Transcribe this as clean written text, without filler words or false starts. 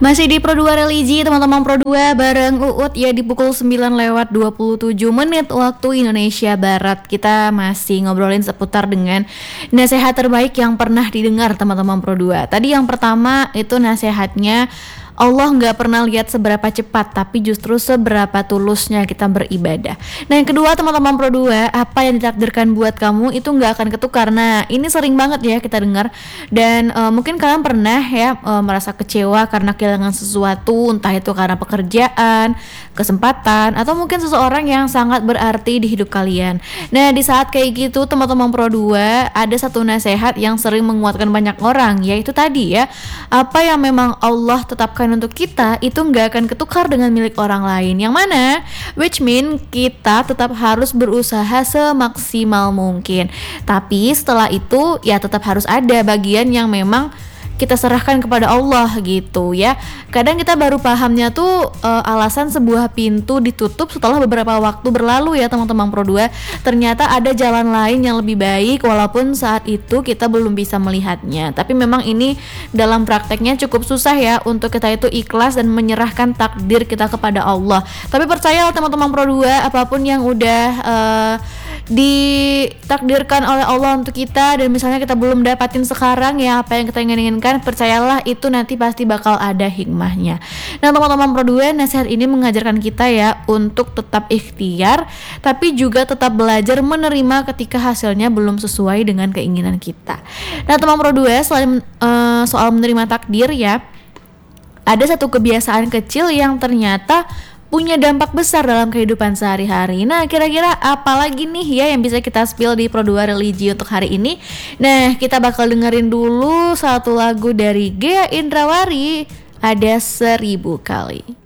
Masih di Pro 2 Religi teman-teman Pro 2 bareng Uut ya di pukul 9:27 waktu Indonesia Barat. Kita masih ngobrolin seputar dengan nasihat terbaik yang pernah didengar teman-teman Pro 2. Tadi yang pertama itu nasihatnya, Allah nggak pernah lihat seberapa cepat, tapi justru seberapa tulusnya kita beribadah. Nah yang kedua teman-teman Pro 2, apa yang ditakdirkan buat kamu itu nggak akan ketukar. Nah ini sering banget ya kita dengar. Dan mungkin kalian pernah ya merasa kecewa karena kehilangan sesuatu, entah itu karena pekerjaan, kesempatan, atau mungkin seseorang yang sangat berarti di hidup kalian. Nah di saat kayak gitu teman-teman Pro 2, ada satu nasihat yang sering menguatkan banyak orang, yaitu tadi ya, apa yang memang Allah tetapkan untuk kita itu nggak akan ketukar dengan milik orang lain. Yang mana? Which mean kita tetap harus berusaha semaksimal mungkin. Tapi setelah itu ya tetap harus ada bagian yang memang kita serahkan kepada Allah gitu ya. Kadang kita baru pahamnya tuh alasan sebuah pintu ditutup setelah beberapa waktu berlalu ya teman-teman Pro 2. Ternyata ada jalan lain yang lebih baik walaupun saat itu kita belum bisa melihatnya. Tapi memang ini dalam prakteknya cukup susah ya untuk kita itu ikhlas dan menyerahkan takdir kita kepada Allah. Tapi percayalah teman-teman Pro 2, apapun yang udah ditakdirkan oleh Allah untuk kita dan misalnya kita belum dapatin sekarang ya apa yang kita inginkan, percayalah itu nanti pasti bakal ada hikmahnya. Nah teman-teman Pro 2, nasihat ini mengajarkan kita ya untuk tetap ikhtiar tapi juga tetap belajar menerima ketika hasilnya belum sesuai dengan keinginan kita. Nah teman Pro 2, selain soal menerima takdir ya, ada satu kebiasaan kecil yang ternyata punya dampak besar dalam kehidupan sehari-hari. Nah kira-kira apa lagi nih ya yang bisa kita spill di Pro 2 Religi untuk hari ini? Nah kita bakal dengerin dulu satu lagu dari Gea Indrawari, ada 1000 kali.